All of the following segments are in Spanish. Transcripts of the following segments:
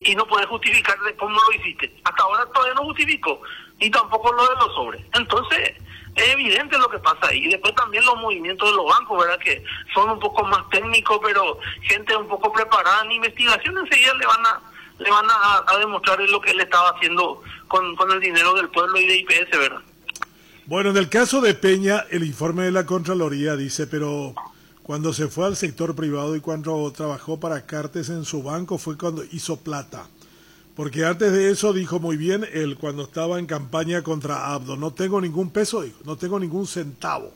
y no puedes justificar de cómo lo hiciste. Hasta ahora todavía no justificó, y tampoco lo de los sobres. Entonces, es evidente lo que pasa ahí. Y después también los movimientos de los bancos, ¿verdad? Que son un poco más técnicos, pero gente un poco preparada en investigación enseguida le van a demostrar lo que él estaba haciendo con el dinero del pueblo y de IPS, ¿verdad? Bueno, en el caso de Peña, el informe de la Contraloría dice, pero cuando se fue al sector privado y cuando trabajó para Cartes en su banco fue cuando hizo plata. Porque antes de eso dijo muy bien él cuando estaba en campaña contra Abdo, no tengo ningún peso, dijo, no tengo ningún centavo.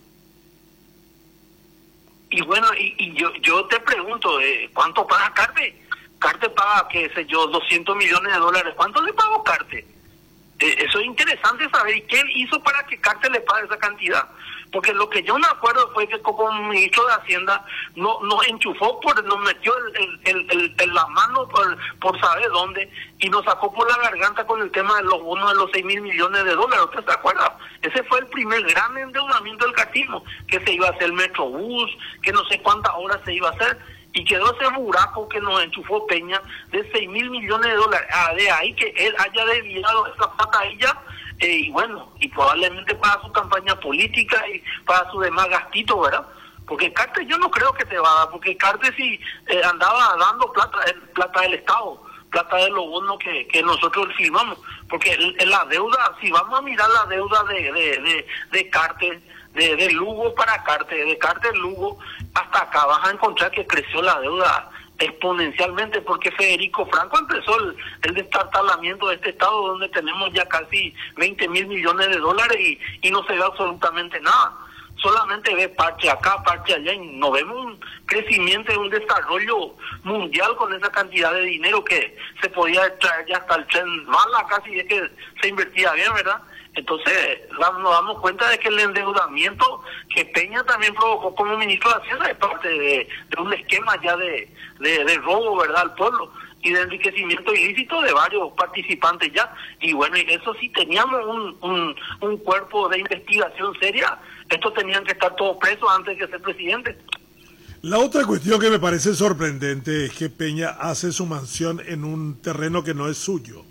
Y bueno, y yo te pregunto, ¿cuánto paga Cartes? Cartes paga, qué sé yo, 200 millones de dólares. ¿Cuánto le pagó Cartes? Eso es interesante saber qué él hizo para que Cartes le pague esa cantidad. Porque lo que yo me acuerdo fue que como ministro de Hacienda nos enchufó, nos metió la mano por saber dónde y nos sacó por la garganta con el tema de los bonos de los 6.000 millones de dólares. ¿Usted se acuerda? Ese fue el primer gran endeudamiento del cartismo, que se iba a hacer el Metrobús, que no sé cuántas horas se iba a hacer. Y quedó ese buraco que nos enchufó Peña de 6.000 millones de dólares. De ahí que él haya desviado esa plata a ella, y bueno, y probablemente para su campaña política y para su demás gastito, ¿verdad? Porque Cartes yo no creo que te va a dar, porque Cartes sí andaba dando plata del Estado, plata de los bonos que nosotros firmamos. Porque la deuda, si vamos a mirar la deuda de Cartes, de Lugo para Cartes, de Cartes Lugo hasta acá, vas a encontrar que creció la deuda exponencialmente, porque Federico Franco empezó el destartalamiento de este estado donde tenemos ya casi 20.000 millones de dólares y no se ve absolutamente nada. Solamente ve parche acá, parche allá, y no vemos un crecimiento y un desarrollo mundial con esa cantidad de dinero que se podía traer ya hasta el tren Mala, casi es que se invertía bien, ¿verdad? Entonces nos damos cuenta de que el endeudamiento que Peña también provocó como ministro de Hacienda es parte de un esquema ya de robo, ¿verdad?, al pueblo y de enriquecimiento ilícito de varios participantes ya. Y bueno, y eso sí, teníamos un cuerpo de investigación seria, estos tenían que estar todos presos antes de ser presidente. La otra cuestión que me parece sorprendente es que Peña hace su mansión en un terreno que no es suyo.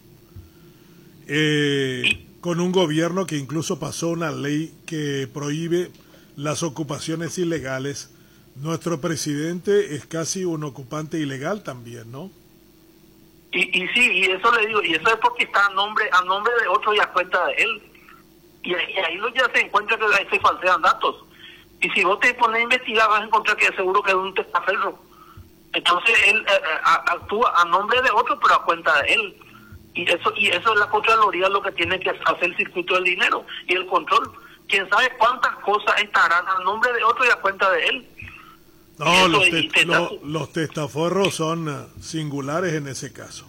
Con un gobierno que incluso pasó una ley que prohíbe las ocupaciones ilegales. Nuestro presidente es casi un ocupante ilegal también, ¿no? Y sí, y eso le digo, y eso es porque está a nombre de otro y a cuenta de él. Y ahí ya se encuentra que ahí se falsean datos. Y si vos te pones a investigar, vas a encontrar que seguro que es un testaferro. Entonces él actúa a nombre de otro, pero a cuenta de él. Y eso es la Contraloría lo que tiene que hacer el circuito del dinero y el control. Quién sabe cuántas cosas estarán a nombre de otro y a cuenta de él. No, los testaferros son singulares en ese caso.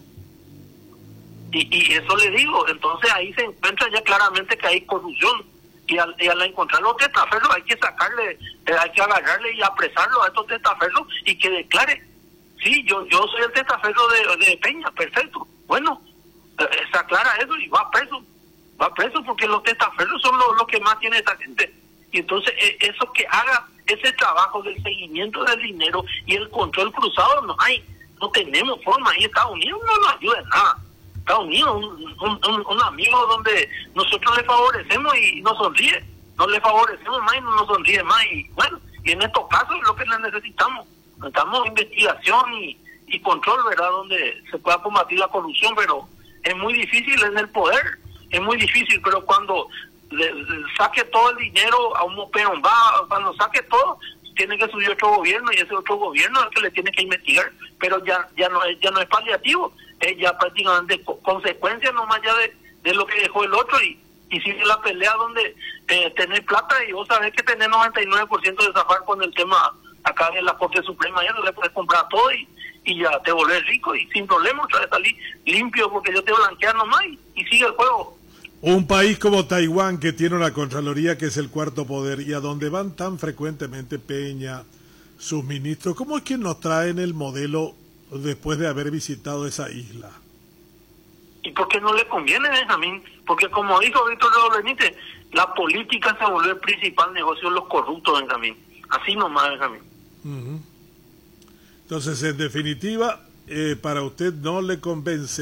Y eso le digo, entonces ahí se encuentra ya claramente que hay corrupción. Y al encontrar los testaferros hay que sacarle, hay que agarrarle y apresarlo a estos testaferros y que declare, sí, yo soy el testaferro de Peña, perfecto. Bueno, se aclara eso y va preso porque los testaferros son los que más tiene esta gente. Y entonces eso que haga ese trabajo del seguimiento del dinero y el control cruzado no tenemos forma. Y Estados Unidos no nos ayuda en nada. Estados Unidos, un amigo donde nosotros le favorecemos y nos sonríe, no le favorecemos más y no nos sonríe más. Y bueno, y en estos casos es lo que necesitamos investigación y control, ¿verdad?, donde se pueda combatir la corrupción, pero es muy difícil en el poder, es muy difícil, pero cuando saque todo el dinero a un peón, cuando saque todo, tiene que subir otro gobierno y ese otro gobierno es el que le tiene que investigar, pero ya no es paliativo, es ya prácticamente consecuencia nomás ya de lo que dejó el otro y sigue la pelea donde tener plata y vos sabés que tener 99% de zafar con el tema acá en la Corte Suprema, ya no le puedes comprar todo y ya te volvés rico y sin problema otra vez salir limpio porque yo te blanquear nomás y sigue el juego. Un país como Taiwán que tiene una Contraloría que es el cuarto poder y a donde van tan frecuentemente Peña, sus ministros, ¿cómo es que nos traen el modelo después de haber visitado esa isla? ¿Y por qué no le conviene, Benjamín? Porque como dijo Víctor Benítez, la política se volvió el principal negocio de los corruptos, Benjamín. Así nomás, Benjamín. Entonces, en definitiva, para usted no le convence